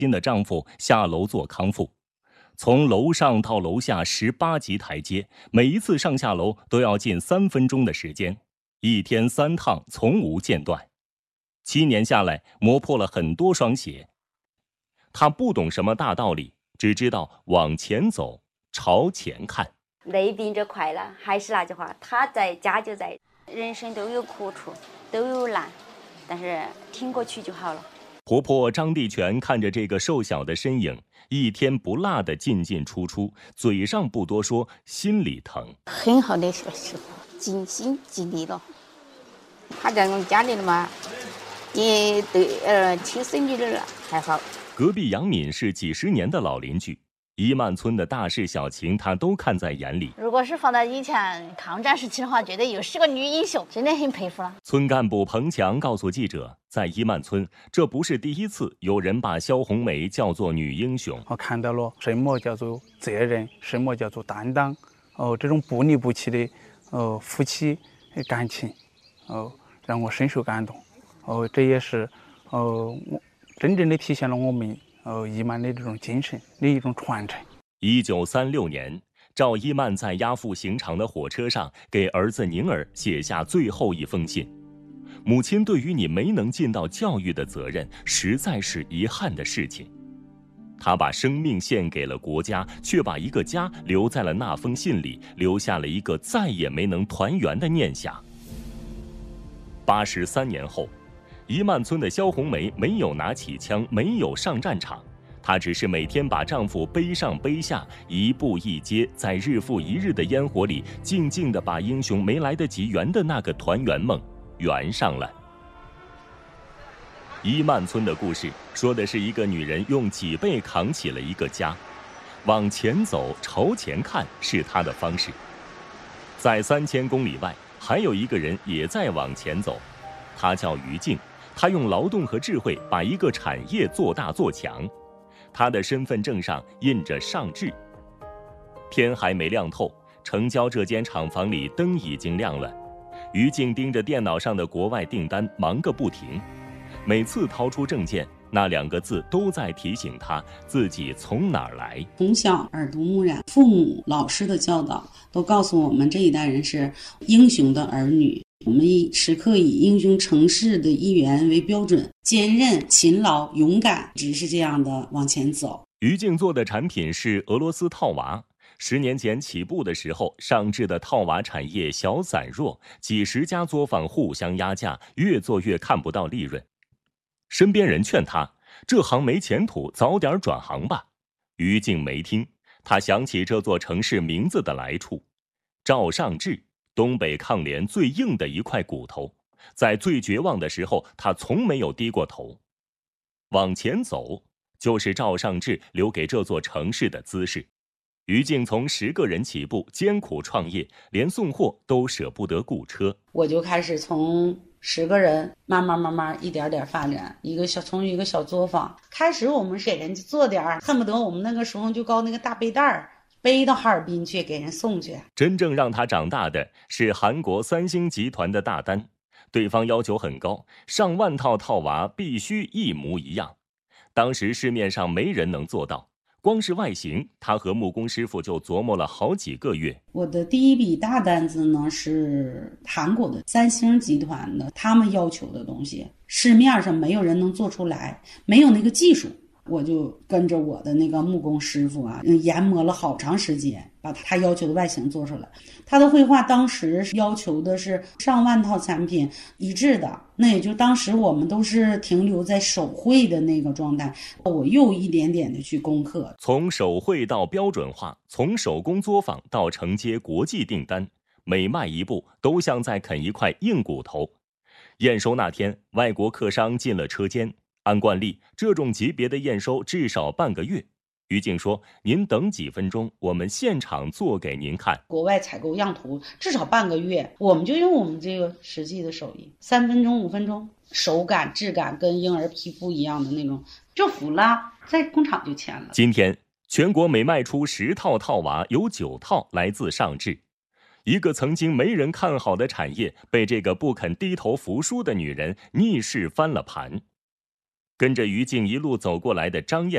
新的丈夫下楼做康复。从楼上到楼下18级台阶，每一次上下楼都要近3分钟的时间，一天3趟，从无间断。7年下来，磨破了很多双鞋。她不懂什么大道理，只知道往前走，朝前看。 累病这快乐，还是那句话，他在家就在。人生都有苦处，都有难，但是挺过去就好了。 婆婆张丽全看着这个瘦小的身影，一天不落的进进出出，嘴上不多说，心里疼。 很好的一个师傅，尽心尽力了。他在我们家里了嘛，也对亲孙女儿还好。 隔壁杨敏是几10年的老邻居，伊曼村的大事小情她都看在眼里。 如果是放在以前抗战时期的话，绝对又是个女英雄，真的很佩服了。 村干部彭强告诉记者，在伊曼村，这不是第一次有人把肖红梅叫做女英雄。 我看到了什么叫做责任，什么叫做担当，这种不离不弃的夫妻感情，让我深受感动。这也是真正的体现了我们伊曼的这种精神的一种传承。 1936年，赵一曼在押赴刑场的火车上给儿子宁儿写下最后一封信。母亲对于你没能尽到教育的责任，实在是遗憾的事情。他把生命献给了国家，却把一个家留在了那封信里，留下了一个再也没能团圆的念想。83年后，伊曼村的肖红梅没有拿起枪，没有上战场，她只是每天把丈夫背上背下，一步一阶，在日复一日的烟火里，静静地把英雄没来得及圆的那个团圆梦圆上了。伊曼村的故事说的是一个女人用脊背扛起了一个家，往前走，朝前看是她的方式。在3000公里外，还有一个人也在往前走，他叫于静。他用劳动和智慧把一个产业做大做强，他的身份证上印着上智。天还没亮透，城郊这间厂房里灯已经亮了。于静盯着电脑上的国外订单，忙个不停。每次掏出证件，那2个字都在提醒他自己从哪儿来。 从小耳濡目染，父母、老师的教导都告诉我们，这一代人是英雄的儿女。我们时刻以英雄成事的一员为标准，坚韧、勤劳、勇敢，只是这样的往前走。 于静做的产品是俄罗斯套娃，10年前起步的时候，上智的套娃产业小散弱，几10家作坊互相压价，越做越看不到利润。身边人劝他，这行没前途，早点转行吧。于静没听，他想起这座城市名字的来处，赵尚志，东北抗联最硬的一块骨头，在最绝望的时候，他从没有低过头。往前走，就是赵尚志留给这座城市的姿势。于静从10个人起步，艰苦创业，连送货都舍不得雇车。 我就开始从10个人慢慢一点点发展，从一个小作坊开始，我们给人家做点恨不得我们那个时候就搞那个大背带儿，背到哈尔滨去给人送去。 真正让他长大的是韩国3星集团的大单，对方要求很高，上万套套娃必须一模一样。当时市面上没人能做到，光是外形，他和木工师傅就琢磨了好几个月。 我的第一笔大单子呢是韩国的3星集团的，他们要求的东西市面上没有人能做出来，没有那个技术。我就跟着我的那个木工师傅啊，研磨了好长时间，把他要求的外形做出来。他的绘画当时要求的是上万套产品一致的，那也就当时我们都是停留在手绘的那个状态。我又一点点的去攻克， 从手绘到标准化，从手工作坊到承接国际订单，每迈一步都像在啃一块硬骨头。验收那天，外国客商进了车间，按惯例，这种级别的验收至少半个月。于静说：“您等几分钟，我们现场做给您看。” 国外采购样图至少半个月，我们就用我们这个实际的手艺，3分钟、5分钟，手感、质感跟婴儿皮肤一样的那种，就服了，在工厂就签了。 今天，全国每卖出10套套娃，有9套来自上智。一个曾经没人看好的产业，被这个不肯低头服输的女人逆势翻了盘。跟着于静一路走过来的张燕